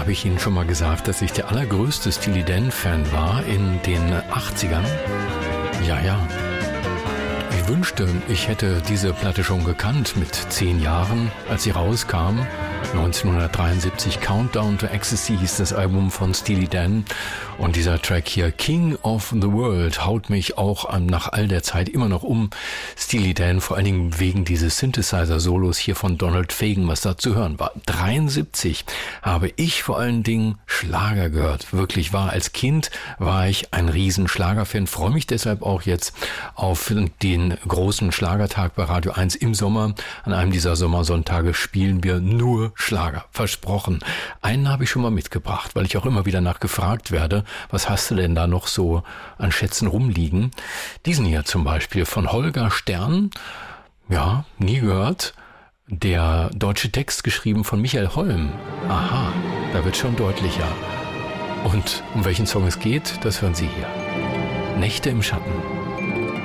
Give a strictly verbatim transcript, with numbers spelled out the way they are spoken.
Habe ich Ihnen schon mal gesagt, dass ich der allergrößte Steely Dan-Fan war in den achtzigern? Ja, ja. Ich wünschte, ich hätte diese Platte schon gekannt mit zehn Jahren, als sie rauskam. neunzehnhundertdreiundsiebzig, Countdown to Ecstasy hieß das Album von Steely Dan. Und dieser Track hier, King of the World, haut mich auch nach all der Zeit immer noch um. Steely Dan, vor allen Dingen wegen dieses Synthesizer-Solos hier von Donald Fagen, was da zu hören war. dreiundsiebzig habe ich vor allen Dingen Schlager gehört. Wirklich wahr. Als Kind war ich ein riesen Schlagerfan, freue mich deshalb auch jetzt auf den großen Schlagertag bei Radio eins im Sommer. An einem dieser Sommersonntage spielen wir nur Schlager. Versprochen. Einen habe ich schon mal mitgebracht, weil ich auch immer wieder nachgefragt werde, was hast du denn da noch so an Schätzen rumliegen? Diesen hier zum Beispiel von Holger Stern. Ja, nie gehört. Der deutsche Text geschrieben von Michael Holm. Aha, da wird schon deutlicher. Und um welchen Song es geht, das hören Sie hier. Nächte im Schatten.